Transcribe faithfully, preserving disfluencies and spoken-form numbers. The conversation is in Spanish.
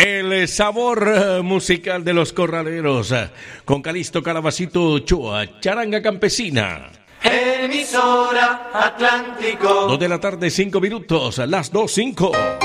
El sabor eh, musical de los corraleros eh, con Calixto Calabacito Ochoa, charanga campesina. Emisora Atlántico. Dos de la tarde, cinco minutos, las dos, cinco.